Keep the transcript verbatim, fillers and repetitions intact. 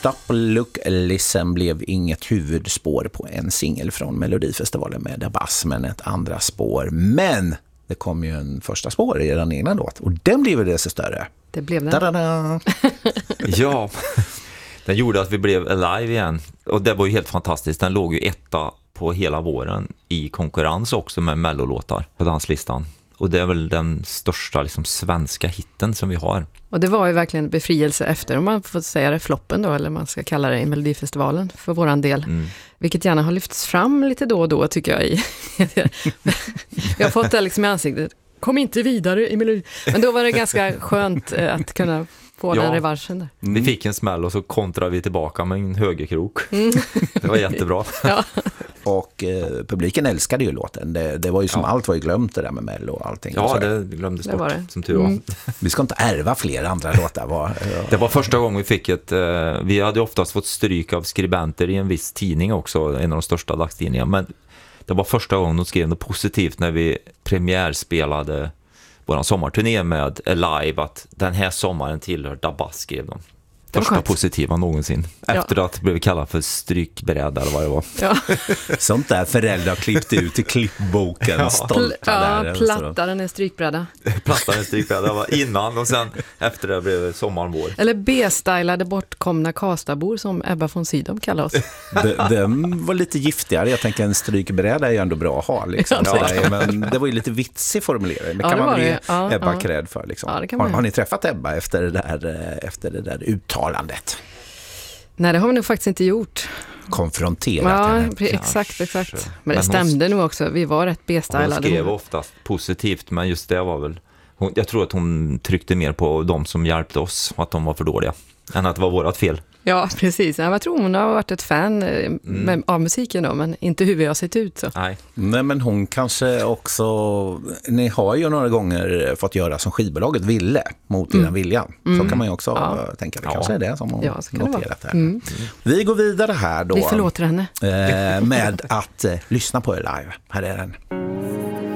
Stop, Look, Listen blev inget huvudspår på en singel från Melodifestivalen med Dabas, men ett andra spår. Men det kom ju en första spår i den egna låt och den blev det så större. Det blev den. Da-da-da. Ja, den gjorde att vi blev alive igen. Och det var ju helt fantastiskt. Den låg ju etta på hela våren i konkurrens också med mellolåtar på danslistan. Och det är väl den största liksom, svenska hitten som vi har. Och det var ju verkligen befrielse efter, om man får säga det, floppen då, eller man ska kalla det i Melodifestivalen för våran del. Mm. Vilket gärna har lyfts fram lite då och då, tycker jag. I. Jag har fått det liksom i ansiktet. Kom inte vidare i Melodi. Men då var det ganska skönt att kunna få ja, den revanschen där. Mm. Vi fick en smäll och så kontrade vi tillbaka med en högerkrok. Mm. Det var jättebra. Ja. Och eh, publiken älskade ju låten. Det, det var ju som ja. allt var ju glömt det där med Mello och allting. Ja, och det glömdes bort, det. som tur var. Mm. Vi ska inte ärva fler andra låtar. Var, ja. Det var första gången vi fick ett... Eh, vi hade oftast fått stryk av skribenter i en viss tidning också, en av de största dagstidningarna. Men det var första gången de skrev något positivt när vi premiärspelade vår sommarturné med Alive, att den här sommaren tillhör Dabas, skrev de. Första positiva någonsin. Efter ja. att det blev kallat för strykbräda eller vad det var. Ja. Sånt där föräldrar klippte ut i klippboken. Ja, stolta ja där. plattaren är strykbräda. Plattaren är strykbräda var innan och sen efter det blev det sommaren vår. Eller B-stylade bortkomna kastabor som Ebba von Sydow kallar oss. De, den var lite giftigare. Jag tänker en strykbräda är ju ändå bra att ha. Liksom. Ja, ja, men det var ju lite vitsig formulering. Det kan ja, det man bli ja, Ebba ja. cred för. Liksom. Ja, det har, har ni träffat Ebba efter det där, efter det där uttalandet? Nej, det har vi nog faktiskt inte gjort. Konfronterat ja, henne. Exakt, exakt. Men, men det stämde hon, nog också. Vi var rätt B-stylade. Hon skrev oftast positivt, men just det var väl... Hon, jag tror att hon tryckte mer på de som hjälpte oss, att de var för dåliga, än att det var vårat fel. Ja, precis. Jag tror hon har varit ett fan mm. av musiken då, men inte hur vi har sett ut. Så. Nej. Nej, men hon kanske också... Ni har ju några gånger fått göra som skivbolaget ville, mot mm. er vilja. Mm. Så kan man ju också ja. tänka. Det kanske ja. är det som hon ja, noterat det här. Mm. Vi går vidare här då. Vi förlåter henne. Eh, med att eh, lyssna på er live. Här är den.